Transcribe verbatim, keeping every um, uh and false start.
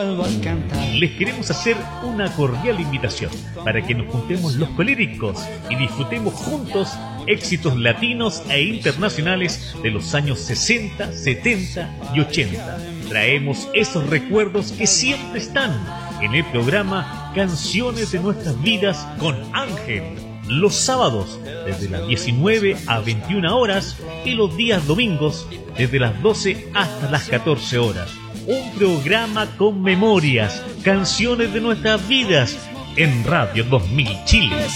Les queremos hacer una cordial invitación para que nos juntemos los coléricos y disfrutemos juntos éxitos latinos e internacionales de los años sesenta, setenta y ochenta. Traemos esos recuerdos que siempre están en el programa Canciones de Nuestras Vidas con Ángel. Los sábados desde las diecinueve a veintiuna horas y los días domingos desde las doce hasta las catorce horas. Un programa con memorias, canciones de nuestras vidas en Radio dos mil Chile.